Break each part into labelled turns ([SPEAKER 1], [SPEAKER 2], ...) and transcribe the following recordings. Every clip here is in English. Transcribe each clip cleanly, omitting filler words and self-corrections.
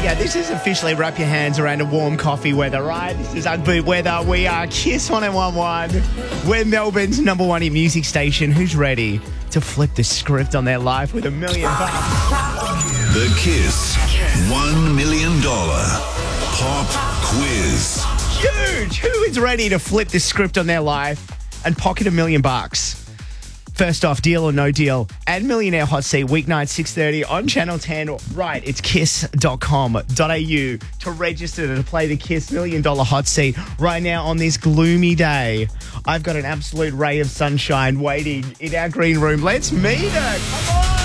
[SPEAKER 1] Yeah, this is officially wrap your hands around a warm coffee weather, right? This is Ugg Boot weather. We are Kiss 101.1. We're Melbourne's number one hit music station. Who's ready to flip the script on their life with $1 million?
[SPEAKER 2] The Kiss $1 million Pop Quiz.
[SPEAKER 1] Huge! Who is ready to flip the script on their life and pocket $1 million? First off, deal or no deal. Add Millionaire Hot Seat weeknight 6:30 on Channel 10. Right, it's kiss.com.au to register to play the Kiss $1 million Hot Seat right now on this gloomy day. I've got an absolute ray of sunshine waiting in our green room. Let's meet her. Come on!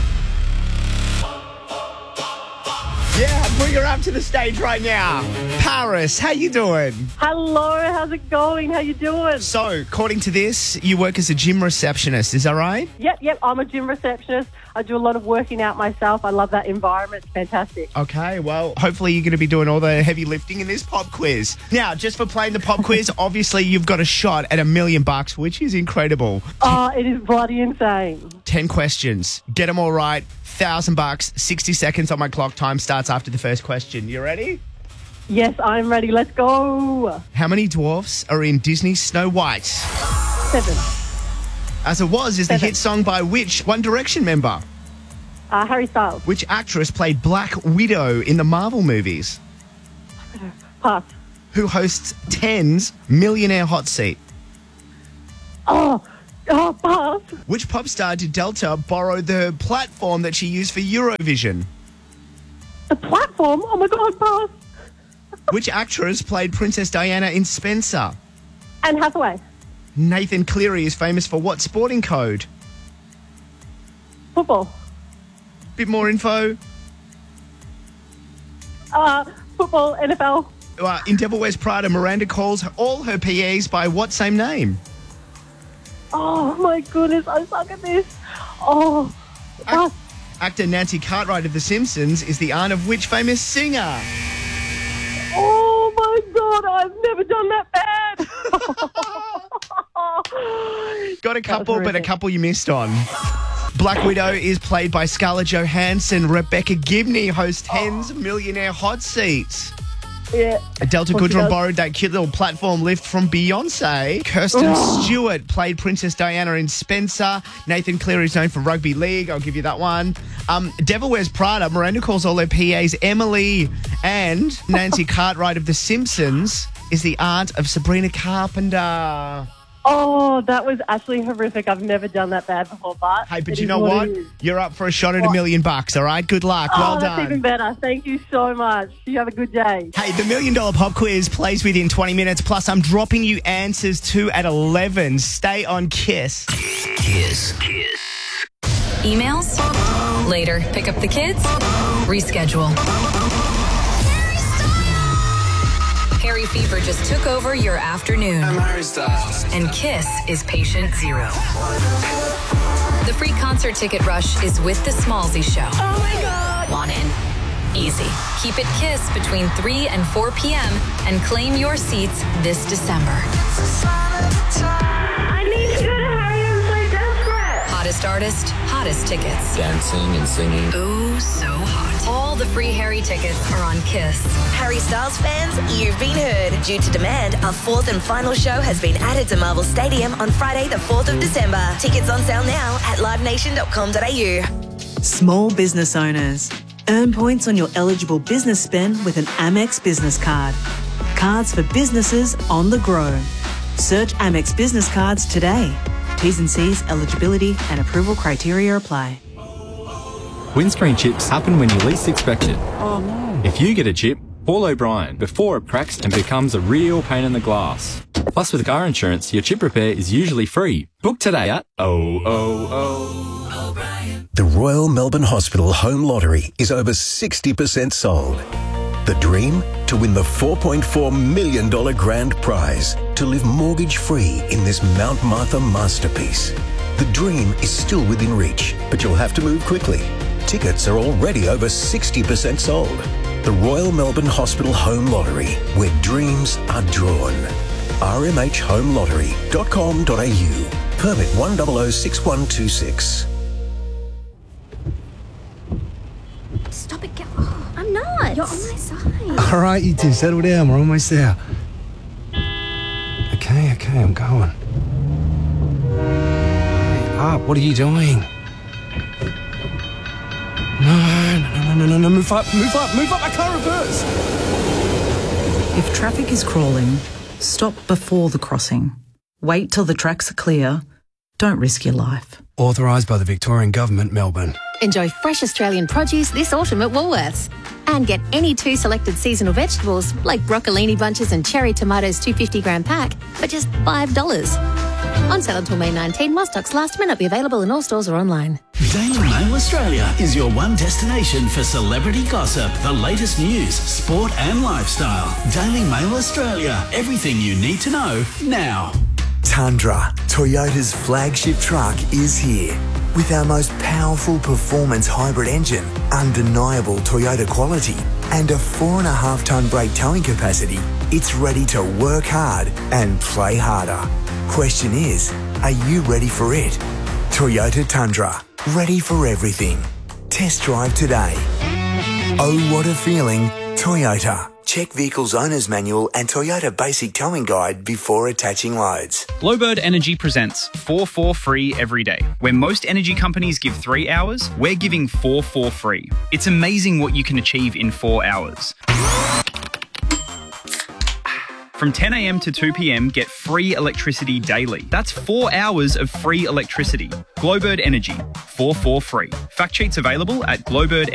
[SPEAKER 1] Yeah, bring her up to the stage right now. Paris, how you doing?
[SPEAKER 3] Hello, how's it going? How you doing?
[SPEAKER 1] So, according to this, you work as a gym receptionist, is that right?
[SPEAKER 3] Yep, I'm a gym receptionist. I do a lot of working out myself. I love that environment. It's fantastic.
[SPEAKER 1] Okay, well, hopefully you're going to be doing all the heavy lifting in this pop quiz. Now, just for playing the pop quiz, obviously you've got a shot at $1 million, which is incredible.
[SPEAKER 3] Oh, it is bloody insane.
[SPEAKER 1] 10 questions. Get them all right. $1,000. 60 seconds on my clock. Time starts after the first question. You ready?
[SPEAKER 3] Yes, I'm ready. Let's go.
[SPEAKER 1] How many dwarfs are in Disney's Snow White?
[SPEAKER 3] 7.
[SPEAKER 1] As It Was is the
[SPEAKER 3] 7.
[SPEAKER 1] hit song by which One Direction member?
[SPEAKER 3] Harry Styles.
[SPEAKER 1] Which actress played Black Widow in the Marvel movies?
[SPEAKER 3] Pass.
[SPEAKER 1] Who hosts Ten's Millionaire Hot Seat?
[SPEAKER 3] Oh, pass.
[SPEAKER 1] Which pop star did Delta borrow the platform that she used for Eurovision?
[SPEAKER 3] The platform? Oh my God, pass.
[SPEAKER 1] Which actress played Princess Diana in Spencer?
[SPEAKER 3] Anne Hathaway.
[SPEAKER 1] Nathan Cleary is famous for what sporting code?
[SPEAKER 3] Football.
[SPEAKER 1] Bit more info.
[SPEAKER 3] Football, NFL.
[SPEAKER 1] In Devil Wears Prada, Miranda calls all her PAs by what same name?
[SPEAKER 3] Oh my goodness, I suck at this. Oh, pass.
[SPEAKER 1] Actor Nancy Cartwright of The Simpsons is the aunt of which famous singer?
[SPEAKER 3] Oh my God, I've never done that bad.
[SPEAKER 1] Got a couple, but a couple you missed on. Black Widow is played by Scarlett Johansson. Rebecca Gibney hosts Ten's Millionaire Hot Seat.
[SPEAKER 3] Yeah.
[SPEAKER 1] Delta Goodrum borrowed that cute little platform lift from Beyonce. Kirsten Stewart played Princess Diana in Spencer. Nathan Cleary is known for rugby league. I'll give you that one. Devil Wears Prada. Miranda calls all her PAs Emily. And Nancy Cartwright of The Simpsons is the aunt of Sabrina Carpenter.
[SPEAKER 3] Oh, that was actually horrific. I've never done that bad before, but...
[SPEAKER 1] Hey, but you know what? You're up for a shot at $1 million, all right? Good luck. Well done.
[SPEAKER 3] That's even better. Thank you so much. You have a good day.
[SPEAKER 1] Hey, the $1 million pop quiz plays within 20 minutes. Plus, I'm dropping you answers 2 at 11. Stay on Kiss.
[SPEAKER 2] Kiss.
[SPEAKER 4] Emails? Later. Pick up the kids? Reschedule. Harry Fever just took over your afternoon.
[SPEAKER 5] I'm Harry Styles.
[SPEAKER 4] And Kiss is patient 0. The free concert ticket rush is with the Smallsy Show.
[SPEAKER 3] Oh my God.
[SPEAKER 4] Want in? Easy. Keep it Kiss between 3 and 4 p.m. and claim your seats this December.
[SPEAKER 3] I need to go to Harry. I'm so desperate.
[SPEAKER 4] Hottest artist, hottest tickets.
[SPEAKER 5] Dancing and singing.
[SPEAKER 4] Ooh, so hot. All the free Harry tickets are on Kiss.
[SPEAKER 6] Harry Styles fans, you've been heard. Due to demand, our 4th and final show has been added to Marvel Stadium on Friday the 4th of December. Tickets on sale now at livenation.com.au.
[SPEAKER 7] Small business owners. Earn points on your eligible business spend with an Amex business card. Cards for businesses on the go. Search Amex business cards today. T's and C's, eligibility and approval criteria apply.
[SPEAKER 8] Windscreen chips happen when you least expect it.
[SPEAKER 7] Oh no.
[SPEAKER 8] If you get a chip, call O'Brien before it cracks and becomes a real pain in the glass. Plus, with car insurance, your chip repair is usually free. Book today at O'Brien.
[SPEAKER 2] The Royal Melbourne Hospital Home Lottery is over 60% sold. The dream? To win the $4.4 million grand prize. To live mortgage-free in this Mount Martha masterpiece. The dream is still within reach, but you'll have to move quickly. Tickets are already over 60% sold. The Royal Melbourne Hospital Home Lottery, where dreams are drawn. rmhhomelottery.com.au. Permit 1006126.
[SPEAKER 9] stop it. I'm not. You're on my side.
[SPEAKER 10] All right, you two, settle down. We're almost there. Okay, I'm going. Hurry up, what are you doing? No, move up, I can't reverse.
[SPEAKER 7] If traffic is crawling, stop before the crossing. Wait till the tracks are clear. Don't risk your life.
[SPEAKER 10] Authorised by the Victorian Government, Melbourne.
[SPEAKER 9] Enjoy fresh Australian produce this autumn at Woolworths. And get any 2 selected seasonal vegetables like broccolini bunches and cherry tomatoes 250-gram pack for just $5. On sale until May 19, while stocks last. May not be available in all stores or online.
[SPEAKER 11] Daily Mail Australia is your one destination for celebrity gossip, the latest news, sport and lifestyle. Daily Mail Australia. Everything you need to know now.
[SPEAKER 12] Tundra, Toyota's flagship truck, is here. With our most powerful performance hybrid engine, undeniable Toyota quality, and a 4.5-tonne brake towing capacity, it's ready to work hard and play harder. Question is, are you ready for it? Toyota Tundra, ready for everything. Test drive today. Oh, what a feeling, Toyota. Check Vehicle's Owner's Manual and Toyota Basic Towing Guide before attaching loads.
[SPEAKER 13] Glowbird Energy presents 4 for free every day. Where most energy companies give 3 hours, we're giving 4 for free. It's amazing what you can achieve in 4 hours. From 10 a.m. to 2 p.m, get free electricity daily. That's 4 hours of free electricity. Glowbird Energy, 4 for free. Fact sheets available at Glowbird